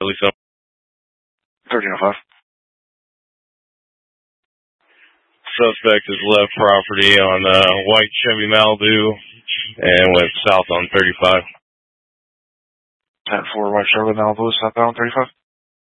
police up. 1305. Suspect has left property on white Chevy Malibu and went south on 35. 10-4 white Chevrolet Malibu, southbound 35.